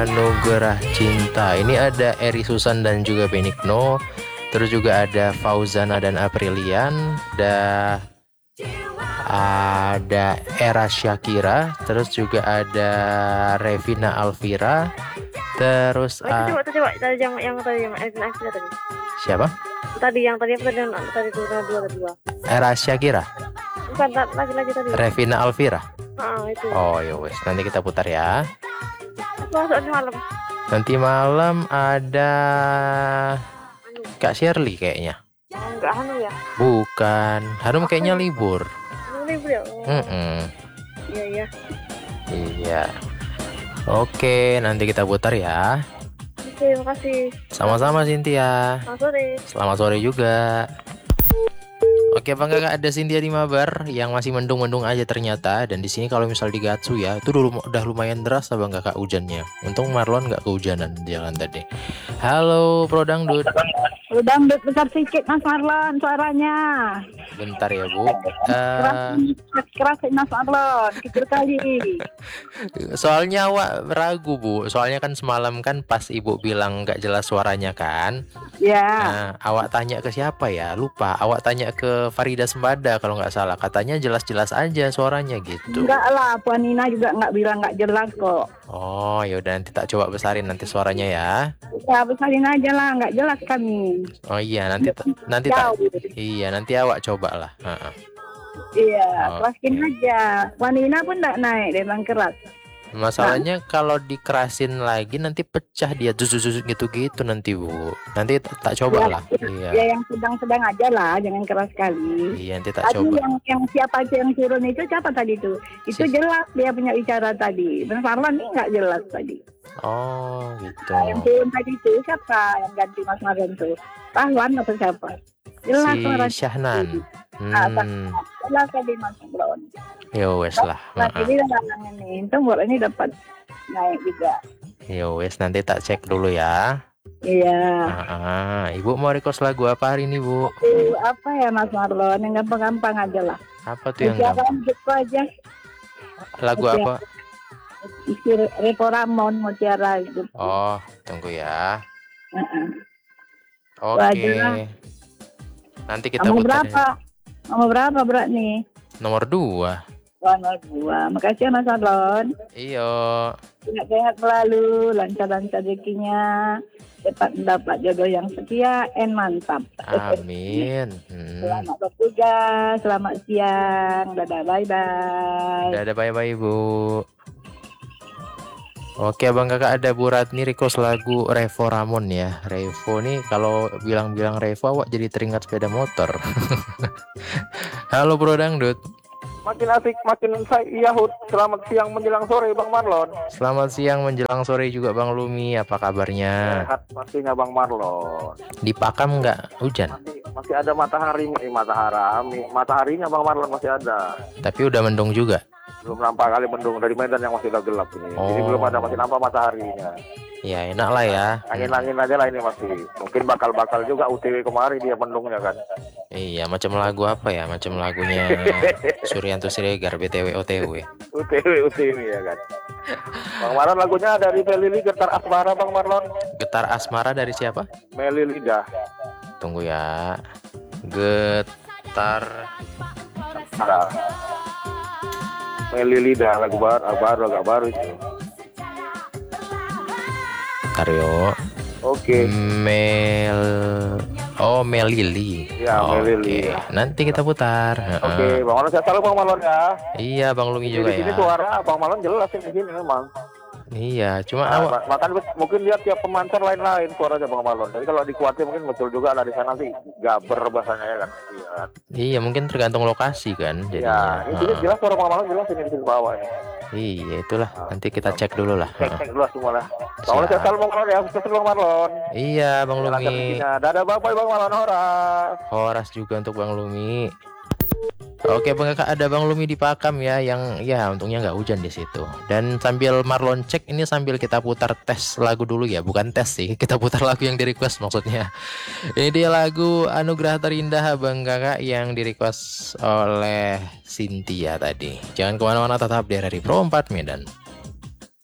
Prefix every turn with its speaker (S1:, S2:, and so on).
S1: Anugerah Cinta. Ini ada Eri Susan dan juga Benigno. Terus juga ada Fauzana dan Aprilian. Ada Era Syakira. Terus juga ada Revina Alvira. Terus
S2: coba tadi yang Elvin Aksila tadi.
S1: siapa?
S2: Yang tadi itu dua.
S1: Era Syakira.
S2: Bukan lagi tadi.
S1: Revina Alvira.
S2: Itu.
S1: Oh ya wes, nanti kita putar ya.
S2: Masuk di malam.
S1: Nanti malam ada Kak Shirley kayaknya.
S2: Enggak Hanu ya?
S1: Bukan, Hanum kayaknya libur.
S2: Libur ya? Iya.
S1: Iya. Oke, nanti kita putar ya.
S2: Oke, makasih.
S1: Sama-sama Cynthia.
S2: Selamat sore.
S1: Selamat sore juga. Oke bang kakak, ada Cynthia di Mabar yang masih mendung-mendung aja ternyata. Dan di sini kalau misal di Gatsu ya, itu dulu udah lumayan deras bang kakak hujannya. Untung Marlon nggak kehujanan di jalan tadi. Halo Pro Dangdut.
S3: Pro Dangdut besar sedikit Mas Marlon suaranya.
S1: Bentar ya Bu.
S3: Keras Mas Marlon, kecil kali.
S1: Soalnya awak ragu Bu. Soalnya kan semalam kan pas Ibu bilang nggak jelas suaranya kan.
S3: Ya.
S1: Nah, awak tanya ke siapa ya? Lupa. Awak tanya ke Farida Sembada kalau nggak salah. Katanya jelas-jelas aja suaranya gitu.
S3: Enggak lah, Puan Nina juga nggak bilang nggak jelas kok.
S1: Oh, ya udah nanti tak coba besarin nanti suaranya ya.
S3: Ya besarin aja lah, nggak jelas kami.
S1: Oh iya, nanti nanti awak coba lah.
S3: Iya, kerasin aja. Puan Nina pun nggak naik, dia bilang keras.
S1: Masalahnya kalau dikerasin lagi nanti pecah dia gitu-gitu nanti Bu. Nanti tak coba lah. Iya.
S3: Ya yang sedang-sedang aja lah, jangan keras sekali.
S1: Iya, nanti tak coba.
S3: Yang siapa itu yang turun itu siapa tadi itu? Itu jelas dia punya bicara tadi. Benar Marlon ini nggak jelas tadi.
S1: Oh gitu.
S3: Nah, yang turun tadi itu siapa yang ganti Mas Marlon tuh? Rahwan atau siapa? Jelas
S1: Si Syahnan.
S3: Jelas tadi Mas Marlon.
S1: Ya wes lah.
S3: Nah, jadi ini tombol ini dapat naik juga.
S1: Ya wes, nanti tak cek dulu ya.
S3: Iya.
S1: Ibu mau request lagu apa hari ini Bu?
S3: Apa ya Mas Marlon? Yang gampang-gampang aja lah.
S1: Apa tuh yang gampang?
S3: Gitu aja.
S1: Lagu apa?
S3: Repo Ramon Mutiara gitu.
S1: Oh, tunggu ya. Oke. Nanti kita putar.
S3: Nomor berapa berat nih?
S1: Nomor 2.
S3: Nomor 2. Makasih ya Mas Marlon.
S1: Iyo.
S3: Sehat selalu, lancar-lancar rezekinya, cepat mendapat jodoh yang setia, mantap.
S1: Amin.
S3: Selamat bertugas, selamat siang, dadah bye-bye.
S1: Dadah bye-bye Bu. Oke Bang Kakak, ada Bu Ratni request lagu Revo Ramon ya. Revo nih kalau bilang-bilang Revo awak jadi teringat sepeda motor. Halo Bro Dangdut.
S4: Makin asik, makin yahut. Selamat siang menjelang sore Bang Marlon.
S1: Selamat siang menjelang sore juga Bang Lumi. Apa kabarnya?
S4: Sehat pastinya Bang Marlon.
S1: Di Pakam nggak hujan?
S4: Masih ada mataharinya Bang Marlon masih ada.
S1: Tapi udah mendung juga.
S4: Belum nampak kali mendung dari Medan yang masih udah gelap ini. Jadi belum ada, masih nampak mataharinya.
S1: Ya enak lah ya.
S4: Angin-angin aja lah ini masih. Mungkin bakal juga UTW kemarin dia mendungnya kan.
S1: Iya, macam lagu apa ya? Macam lagunya Suryanto Siregar, BTW OTW.
S4: UTW ya kan. Bang Marlon lagunya dari Melili Getar Asmara Bang Marlon.
S1: Getar Asmara dari siapa?
S4: Melili dah.
S1: Tunggu ya. Getar
S4: Asmara. Melili dah, lagu agak baru itu.
S1: Karyo.
S4: Oke.
S1: Melili.
S4: Ya, Melili.
S1: Nanti kita putar.
S4: Oke, Bang Marlon sehat selalu Bang Marlon ya.
S1: Iya, Bang Lumi juga
S4: di sini
S1: ya.
S4: suara Bang Marlon jelas di sini memang.
S1: Iya, cuma
S4: makan mungkin dia tiap pemancar lain-lain suaranya Bang Marlon. Jadi kalau dikuatin mungkin betul juga lah di sana sih gaber bahasanya ya kan.
S1: Iya, mungkin tergantung lokasi kan.
S4: Iya, ini jelas suara Bang Marlon jelas ini di sini bawah ya.
S1: Iya, itulah. Nanti kita cek dulu lah.
S4: Cek dulu semua lah. Bang Marlon sehat selalu Bang Marlon ya. Sukses Bang Marlon.
S1: Iya, Bang Lumi.
S4: Dadah bye-bye Bang Marlon, horas.
S1: Horas juga untuk Bang Lumi. Oke Bang Kakak, ada Bang Lumi di Pakam ya, yang ya untungnya nggak hujan di situ. Dan sambil Marlon cek ini sambil kita putar tes lagu dulu ya, bukan tes sih, kita putar lagu yang di request maksudnya. Ini dia lagu Anugerah Terindah Bang Kakak yang di request oleh Cynthia tadi. Jangan kemana-mana, tetap di RRI Pro 4 Medan.